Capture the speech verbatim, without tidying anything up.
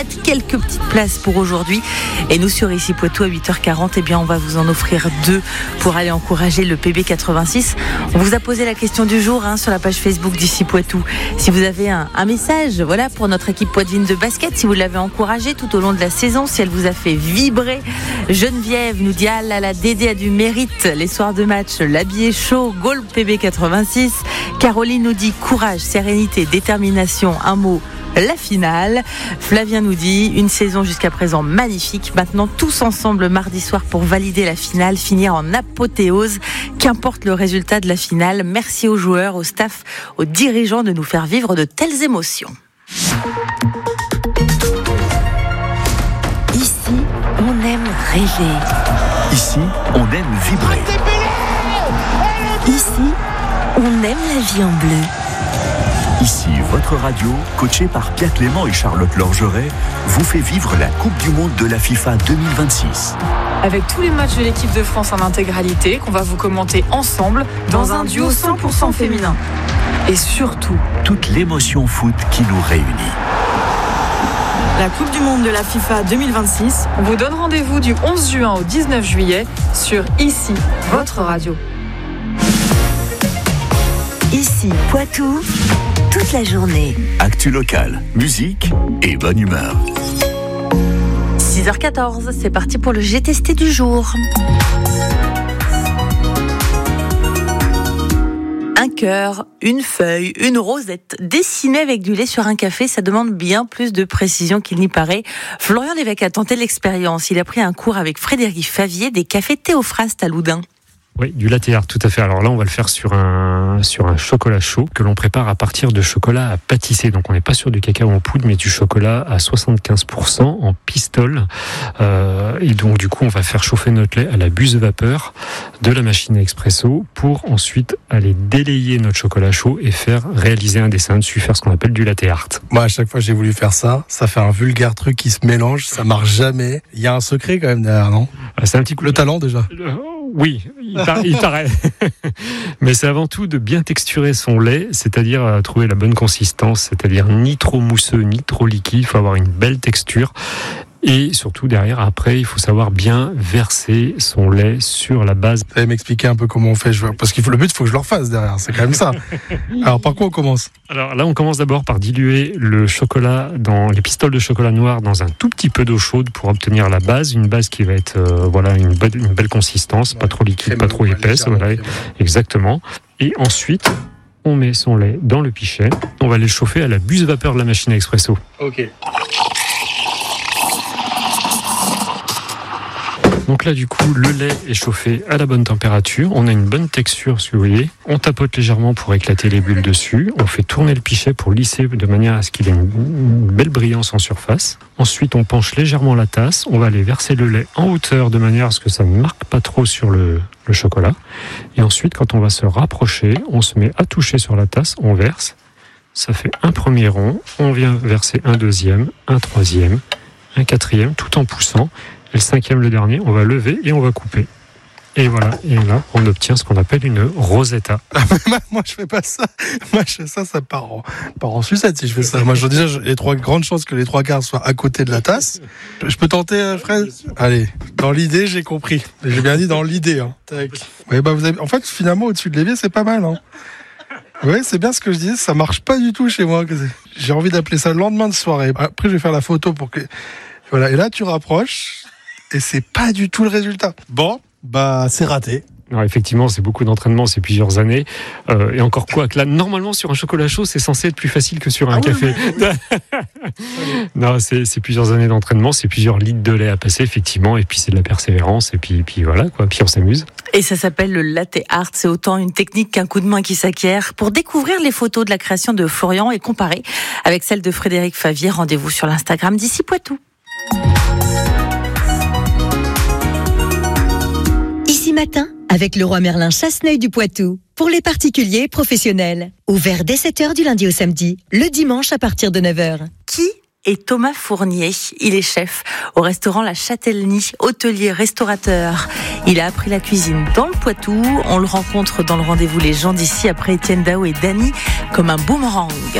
reste quelques petites places pour aujourd'hui. Et nous, sur Ici Poitou, à huit heures quarante, eh bien, on va vous en offrir deux pour aller encourager le P B quatre-vingt-six. On vous a posé la question du jour hein, sur la page Facebook d'Ici Poitou. Si vous avez un, un message voilà, pour notre équipe poitevine de basket, si vous l'avez encouragée tout au long de la saison, si elle vous a fait vibrer. Geneviève nous dit ah là là, Dédé a du mérite. Les soirs de match, l'habillé chaud, goal P B quatre-vingt-six. Caroline nous dit courage, sérénité, détermination, un mot. La finale. Flavien nous dit une saison jusqu'à présent magnifique. Maintenant tous ensemble mardi soir pour valider la finale, finir en apothéose. Qu'importe le résultat de la finale. Merci aux joueurs, au staff, aux dirigeants de nous faire vivre de telles émotions. Ici, on aime rêver. Ici, on aime vibrer. Ici, on aime la vie en bleu. Ici, votre radio, coachée par Pierre Clément et Charlotte Lorgeret, vous fait vivre la Coupe du Monde de la FIFA deux mille vingt-six. Avec tous les matchs de l'équipe de France en intégralité, qu'on va vous commenter ensemble dans, dans un duo cent pour cent féminin. Et surtout, toute l'émotion foot qui nous réunit. La Coupe du Monde de la FIFA deux mille vingt-six, on vous donne rendez-vous du onze juin au dix-neuf juillet sur Ici, votre radio. Ici, Poitou, toute la journée. Actu locale, musique et bonne humeur. six heures quatorze, c'est parti pour le G T S T du jour. Un cœur, une feuille, une rosette dessinée avec du lait sur un café, ça demande bien plus de précision qu'il n'y paraît. Florian Lévesque a tenté l'expérience. Il a pris un cours avec Frédéric Favier des cafés Théophraste à Loudun. Oui, du latte art, tout à fait. Alors là, on va le faire sur un, sur un chocolat chaud que l'on prépare à partir de chocolat à pâtisser. Donc on n'est pas sur du cacao en poudre, mais du chocolat à soixante-quinze pour cent en pistole. Euh, et donc du coup, on va faire chauffer notre lait à la buse vapeur de la machine à expresso pour ensuite aller délayer notre chocolat chaud et faire réaliser un dessin dessus, faire ce qu'on appelle du latte art. Moi, à chaque fois j'ai voulu faire ça, ça fait un vulgaire truc qui se mélange, ça marche jamais. Il y a un secret quand même derrière, non ? C'est un petit coup le talent déjà. Oui, il paraît. Il paraît. Mais c'est avant tout de bien texturer son lait, c'est-à-dire euh, trouver la bonne consistance, c'est-à-dire ni trop mousseux, ni trop liquide. Il faut avoir une belle texture. Et surtout, derrière, après, il faut savoir bien verser son lait sur la base. Vous allez m'expliquer un peu comment on fait, parce qu'il faut le but, il faut que je le refasse derrière, c'est quand même ça. Alors, par quoi on commence ? Alors là, on commence d'abord par diluer le chocolat dans les pistoles de chocolat noir dans un tout petit peu d'eau chaude pour obtenir la base, une base qui va être euh, voilà une, be- une belle consistance, ouais, pas trop liquide, pas trop épaisse, voilà, exactement. Et ensuite, on met son lait dans le pichet. On va les chauffer à la buse vapeur de la machine à expresso. Ok. Donc là, du coup, le lait est chauffé à la bonne température. On a une bonne texture, si vous voyez. On tapote légèrement pour éclater les bulles dessus. On fait tourner le pichet pour lisser de manière à ce qu'il ait une belle brillance en surface. Ensuite, on penche légèrement la tasse. On va aller verser le lait en hauteur de manière à ce que ça ne marque pas trop sur le, le chocolat. Et ensuite, quand on va se rapprocher, on se met à toucher sur la tasse. On verse. Ça fait un premier rond. On vient verser un deuxième, un troisième, un quatrième, tout en poussant. Et le cinquième, le dernier, on va lever et on va couper. Et voilà, et là, on obtient ce qu'on appelle une rosetta. Moi, je fais pas ça. Moi, je fais ça, ça part en, part en sucette si je fais ça. Moi, je, déjà, les trois grandes chances que les trois quarts soient à côté de la tasse. Je peux tenter, Fred ? Allez, dans l'idée, j'ai compris. J'ai bien dit dans l'idée. Hein. Tac. Ouais, bah, vous avez... En fait, finalement, au-dessus de l'évier, c'est pas mal. Hein. Oui, c'est bien ce que je disais. Ça marche pas du tout chez moi. J'ai envie d'appeler ça le lendemain de soirée. Après, je vais faire la photo pour que... Voilà. Et là, tu rapproches. Et c'est pas du tout le résultat. Bon, bah c'est raté. Alors effectivement, c'est beaucoup d'entraînement, c'est plusieurs années. Euh, et encore quoi que là, normalement, sur un chocolat chaud, c'est censé être plus facile que sur un ah café. Oui, oui. Non, c'est, c'est plusieurs années d'entraînement, c'est plusieurs litres de lait à passer, effectivement. Et puis c'est de la persévérance, et puis, puis voilà, quoi. Puis on s'amuse. Et ça s'appelle le latte art. C'est autant une technique qu'un coup de main qui s'acquiert. Pour découvrir les photos de la création de Florian et comparer avec celle de Frédéric Favier, rendez-vous sur l'Instagram d'Ici Poitou. Ici matin, avec le Roi Merlin Chasseneuil du Poitou. Pour les particuliers et professionnels. Ouvert dès sept heures du lundi au samedi. Le dimanche à partir de neuf heures. Qui est Thomas Fournier? Il est chef au restaurant La Châtellenie, hôtelier, restaurateur. Il a appris la cuisine dans le Poitou. On le rencontre dans le rendez-vous Les gens d'ici après Étienne Dao et Dany comme un boomerang.